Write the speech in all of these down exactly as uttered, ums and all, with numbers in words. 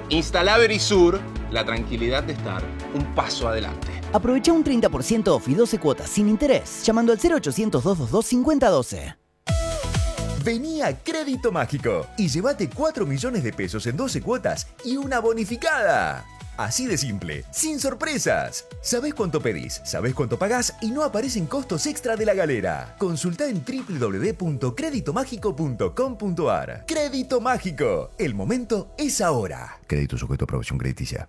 Instala Verisur, la tranquilidad de estar un paso adelante. Aprovecha un treinta por ciento off y doce cuotas sin interés llamando al cero ochocientos, doscientos veintidós, cincuenta doce. Vení a Crédito Mágico y llévate cuatro millones de pesos en doce cuotas y una bonificada. Así de simple, sin sorpresas. Sabés cuánto pedís, sabés cuánto pagás y no aparecen costos extra de la galera. Consultá en doble u doble u doble u punto crédito mágico punto com punto a r. Crédito Mágico, el momento es ahora. Crédito sujeto a aprobación crediticia.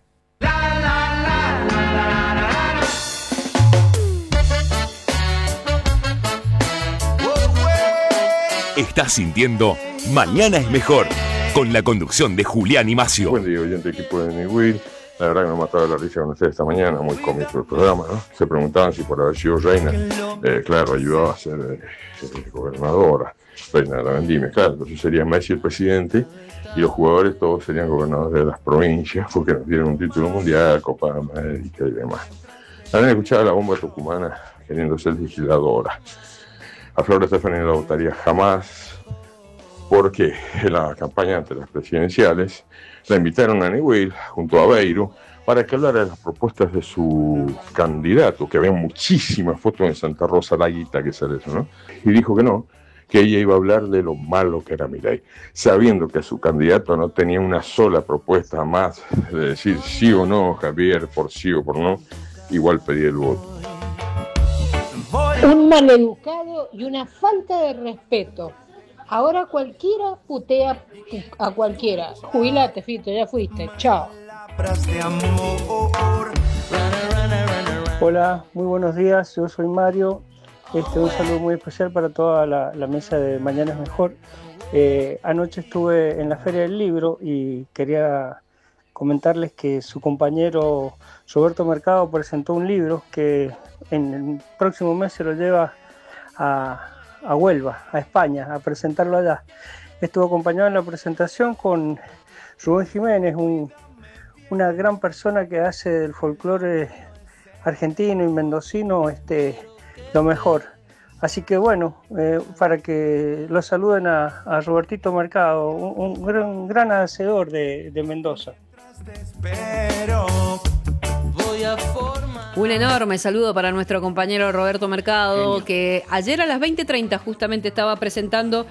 Estás sintiendo Mañana es Mejor, con la conducción de Julián y Macio. Buen día, oyente equipo de Newell. La verdad que me mataba la risa con ustedes esta mañana, muy cómico el programa, ¿no? Se preguntaban si por haber sido reina, eh, claro, ayudaba a ser eh, gobernadora, reina de la vendimia, claro, entonces sería Messi el presidente y los jugadores todos serían gobernadores de las provincias porque nos dieron un título mundial, Copa América y demás. También escuchaba a la bomba tucumana queriendo ser legisladora. A Flor Estefani no la votaría jamás porque en la campaña ante las presidenciales la invitaron a Newell junto a Beiro para que hablara de las propuestas de su candidato, que había muchísimas fotos en Santa Rosa, la guita que sale eso, ¿no? Y dijo que no, que ella iba a hablar de lo malo que era Milei, sabiendo que su candidato no tenía una sola propuesta más de decir sí o no, Javier, por sí o por no, igual pedía el voto. Un maleducado y una falta de respeto. Ahora cualquiera putea a cualquiera. Jubilate, Fito, ya fuiste. Chao. Hola, muy buenos días. Yo soy Mario. Este, un saludo muy especial para toda la, la mesa de Mañana es Mejor. Eh, anoche estuve en la Feria del Libro y quería comentarles que su compañero Roberto Mercado presentó un libro que en el próximo mes se lo lleva a, a Huelva, a España, a presentarlo allá. Estuvo acompañado en la presentación con Rubén Jiménez, un, una gran persona que hace del folclore argentino y mendocino este, lo mejor. Así que bueno, eh, para que lo saluden a, a Robertito Mercado, un, un gran, gran hacedor de, de Mendoza. Un enorme saludo para nuestro compañero Roberto Mercado, Genio. Que ayer a las veinte treinta justamente estaba presentando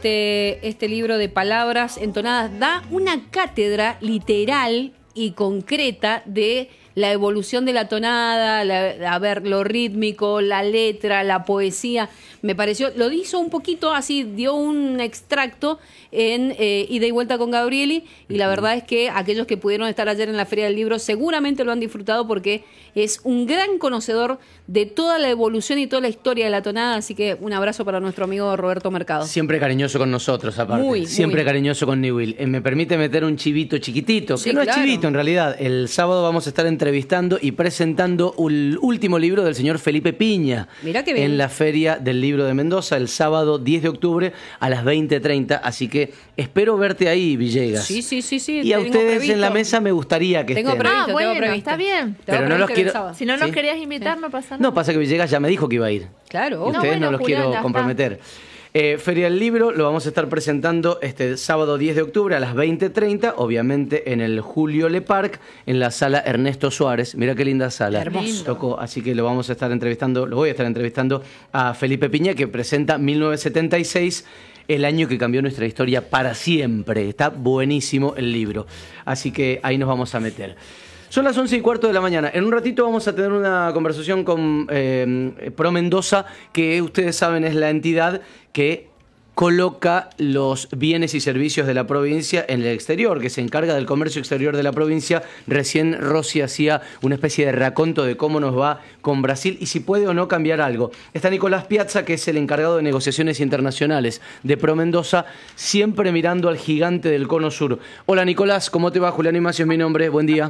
este, este libro de palabras entonadas. Da una cátedra literal y concreta de la evolución de la tonada, la, a ver, lo rítmico, la letra, la poesía. Me pareció, lo hizo un poquito así, dio un extracto en eh, Ida y Vuelta con Gabrieli, y la verdad es que aquellos que pudieron estar ayer en la Feria del Libro seguramente lo han disfrutado porque es un gran conocedor de toda la evolución y toda la historia de la tonada, así que un abrazo para nuestro amigo Roberto Mercado. Siempre cariñoso con nosotros, aparte. Muy, Siempre muy. cariñoso con Newell. Eh, me permite meter un chivito chiquitito, Sí, que no claro. es chivito en realidad. El sábado vamos a estar entrevistando y presentando el último libro del señor Felipe Piña. Mirá qué bien. En la Feria del Libro de Mendoza, el sábado diez de octubre a las veinte treinta. Así que espero verte ahí, Villegas. Sí, sí, sí, sí. Y a tengo ustedes previsto. en la mesa me gustaría que Tengo estén. previsto, Ah, tengo bueno, previsto. está bien. Pero Tengo no los previsto quiero- el sábado. Si no nos ¿Sí? querías invitar, no pasa nada. No, pasa que Villegas ya me dijo que iba a ir. Claro. Y ustedes bueno, no los Julián, quiero ya está. comprometer. Eh, Feria del Libro lo vamos a estar presentando este sábado diez de octubre a las veinte treinta, obviamente en el Julio Le Parc, en la sala Ernesto Suárez. Mira qué linda sala. Hermoso. Tocó, así que lo vamos a estar entrevistando, lo voy a estar entrevistando a Felipe Piña, que presenta mil novecientos setenta y seis, el año que cambió nuestra historia para siempre. Está buenísimo el libro. Así que ahí nos vamos a meter. Son las once y cuarto de la mañana. En un ratito vamos a tener una conversación con eh, Pro Mendoza, que ustedes saben es la entidad que coloca los bienes y servicios de la provincia en el exterior, que se encarga del comercio exterior de la provincia. Recién Rosy hacía una especie de raconto de cómo nos va con Brasil y si puede o no cambiar algo. Está Nicolás Piazza, que es el encargado de negociaciones internacionales de Pro Mendoza, siempre mirando al gigante del Cono Sur. Hola Nicolás, ¿cómo te va? Julián Imacio es mi nombre, buen día.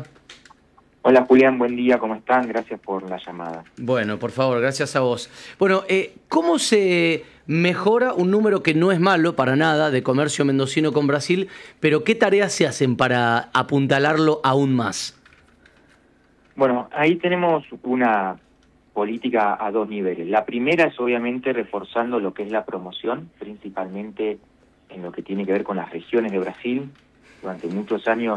Hola Julián, buen día, ¿cómo están? Gracias por la llamada. Bueno, por favor, gracias a vos. Bueno, eh, ¿cómo se mejora un número que no es malo para nada de comercio mendocino con Brasil, pero qué tareas se hacen para apuntalarlo aún más? Bueno, ahí tenemos una política a dos niveles. La primera es obviamente reforzando lo que es la promoción, principalmente en lo que tiene que ver con las regiones de Brasil. Durante muchos años